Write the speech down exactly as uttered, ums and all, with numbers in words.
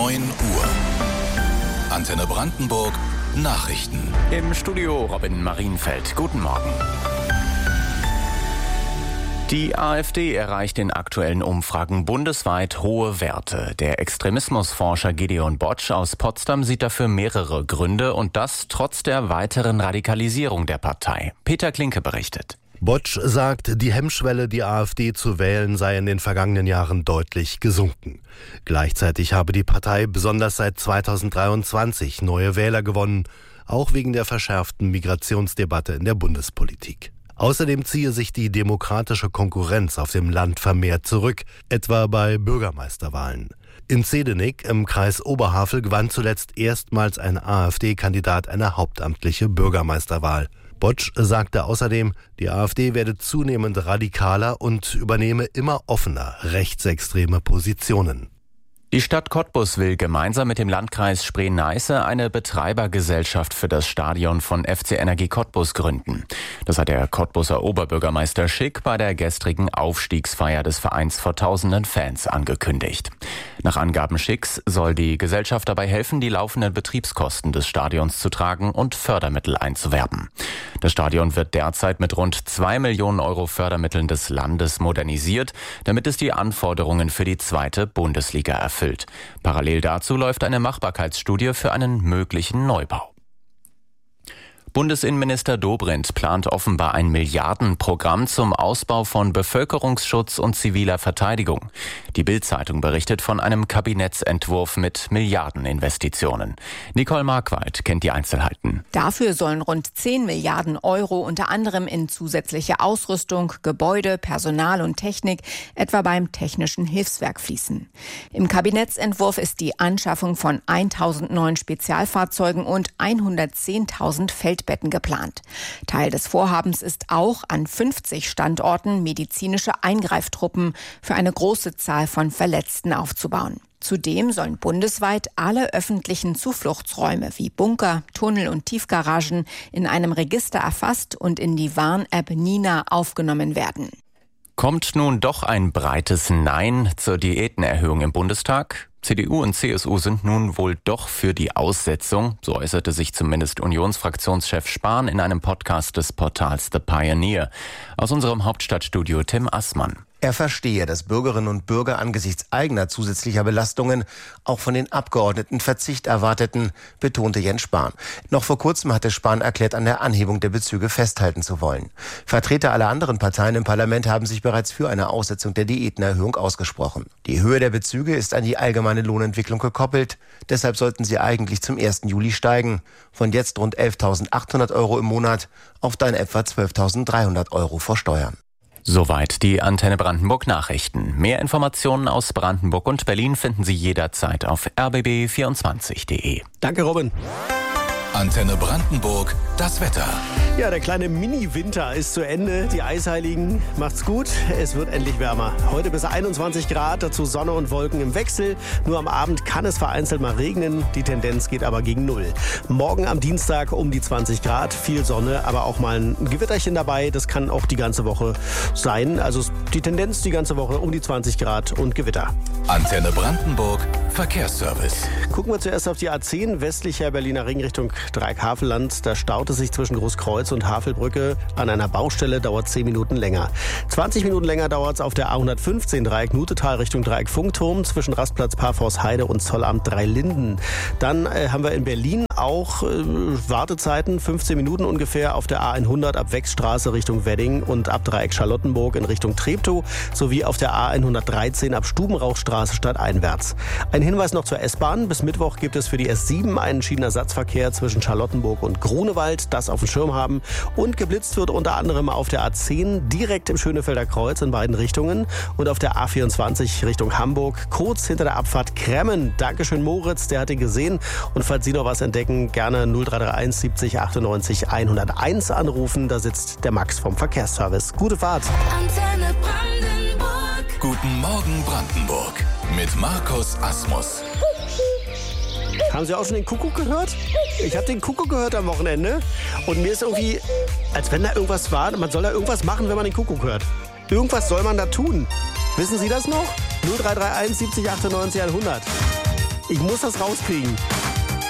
neun Uhr. Antenne Brandenburg Nachrichten. Im Studio Robin Marienfeld. Guten Morgen. Die AfD erreicht in aktuellen Umfragen bundesweit hohe Werte. Der Extremismusforscher Gideon Botsch aus Potsdam sieht dafür mehrere Gründe und das trotz der weiteren Radikalisierung der Partei. Peter Klinke berichtet. Botsch sagt, die Hemmschwelle, die AfD zu wählen, sei in den vergangenen Jahren deutlich gesunken. Gleichzeitig habe die Partei besonders seit zweitausenddreiundzwanzig neue Wähler gewonnen, auch wegen der verschärften Migrationsdebatte in der Bundespolitik. Außerdem ziehe sich die demokratische Konkurrenz auf dem Land vermehrt zurück, etwa bei Bürgermeisterwahlen. In Zedenik im Kreis Oberhavel gewann zuletzt erstmals ein AfD-Kandidat eine hauptamtliche Bürgermeisterwahl. Botsch sagte außerdem, die AfD werde zunehmend radikaler und übernehme immer offener rechtsextreme Positionen. Die Stadt Cottbus will gemeinsam mit dem Landkreis Spree-Neiße eine Betreibergesellschaft für das Stadion von F C Energie Cottbus gründen. Das hat der Cottbuser Oberbürgermeister Schick bei der gestrigen Aufstiegsfeier des Vereins vor tausenden Fans angekündigt. Nach Angaben Schicks soll die Gesellschaft dabei helfen, die laufenden Betriebskosten des Stadions zu tragen und Fördermittel einzuwerben. Das Stadion wird derzeit mit rund zwei Millionen Euro Fördermitteln des Landes modernisiert, damit es die Anforderungen für die zweite Bundesliga erfüllt. Parallel dazu läuft eine Machbarkeitsstudie für einen möglichen Neubau. Bundesinnenminister Dobrindt plant offenbar ein Milliardenprogramm zum Ausbau von Bevölkerungsschutz und ziviler Verteidigung. Die Bild-Zeitung berichtet von einem Kabinettsentwurf mit Milliardeninvestitionen. Nicole Markwald kennt die Einzelheiten. Dafür sollen rund zehn Milliarden Euro unter anderem in zusätzliche Ausrüstung, Gebäude, Personal und Technik, etwa beim Technischen Hilfswerk fließen. Im Kabinettsentwurf ist die Anschaffung von tausend neuen Spezialfahrzeugen und hundertzehntausend Feldbetten geplant. Teil des Vorhabens ist auch, an fünfzig Standorten medizinische Eingreiftruppen für eine große Zahl von Verletzten aufzubauen. Zudem sollen bundesweit alle öffentlichen Zufluchtsräume wie Bunker, Tunnel und Tiefgaragen in einem Register erfasst und in die Warn-App Nina aufgenommen werden. Kommt nun doch ein breites Nein zur Diätenerhöhung im Bundestag? C D U und C S U sind nun wohl doch für die Aussetzung, so äußerte sich zumindest Unionsfraktionschef Spahn in einem Podcast des Portals The Pioneer. Aus unserem Hauptstadtstudio Tim Assmann. Er verstehe, dass Bürgerinnen und Bürger angesichts eigener zusätzlicher Belastungen auch von den Abgeordneten Verzicht erwarteten, betonte Jens Spahn. Noch vor kurzem hatte Spahn erklärt, an der Anhebung der Bezüge festhalten zu wollen. Vertreter aller anderen Parteien im Parlament haben sich bereits für eine Aussetzung der Diätenerhöhung ausgesprochen. Die Höhe der Bezüge ist an die allgemeine Lohnentwicklung gekoppelt. Deshalb sollten sie eigentlich zum ersten Juli steigen. Von jetzt rund elftausendachthundert Euro im Monat auf dann etwa zwölftausenddreihundert Euro vor Steuern. Soweit die Antenne Brandenburg Nachrichten. Mehr Informationen aus Brandenburg und Berlin finden Sie jederzeit auf r b b vierundzwanzig punkt d e. Danke, Robin. Antenne Brandenburg, das Wetter. Ja, der kleine Mini-Winter ist zu Ende. Die Eisheiligen macht's gut. Es wird endlich wärmer. Heute bis einundzwanzig Grad, dazu Sonne und Wolken im Wechsel. Nur am Abend kann es vereinzelt mal regnen. Die Tendenz geht aber gegen Null. Morgen am Dienstag um die zwanzig Grad. Viel Sonne, aber auch mal ein Gewitterchen dabei. Das kann auch die ganze Woche sein. Also die Tendenz die ganze Woche um die zwanzig Grad und Gewitter. Antenne Brandenburg, Verkehrsservice. Gucken wir zuerst auf die A zehn, westlicher Berliner Ring Richtung Dreieck-Havelland. Da staut es sich zwischen Großkreuz und Havelbrücke. An einer Baustelle dauert zehn Minuten länger. zwanzig Minuten länger dauert es auf der A hundertfünfzehn Dreieck-Nutetal Richtung Dreieck-Funkturm zwischen Rastplatz Parforst-Heide und Zollamt Dreilinden. Dann äh, haben wir in Berlin auch äh, Wartezeiten, fünfzehn Minuten ungefähr auf der A hundert ab Wechsstraße Richtung Wedding und ab Dreieck Charlottenburg in Richtung Treptow sowie auf der A hundertdreizehn ab Stubenrauchstraße stadteinwärts. Ein Hinweis noch zur S-Bahn. Bis Mittwoch gibt es für die S sieben einen Schienenersatzverkehr zwischen Charlottenburg und Grunewald. Das auf dem Schirm haben. Und geblitzt wird unter anderem auf der A zehn direkt im Schönefelder Kreuz in beiden Richtungen und auf der A vierundzwanzig Richtung Hamburg kurz hinter der Abfahrt Kremmen. Dankeschön Moritz, der hat ihn gesehen. Und falls Sie noch was entdecken, gerne null drei drei eins siebzig achtundneunzig hunderteins anrufen. Da sitzt der Max vom Verkehrsservice. Gute Fahrt. Antenne Brandenburg. Guten Morgen Brandenburg mit Markus Asmus. Haben Sie auch schon den Kuckuck gehört? Ich habe den Kuckuck gehört am Wochenende und mir ist irgendwie, als wenn da irgendwas war, man soll da irgendwas machen, wenn man den Kuckuck hört. Irgendwas soll man da tun. Wissen Sie das noch? null drei drei eins siebzig achtundneunzig hundert. Ich muss das rauskriegen.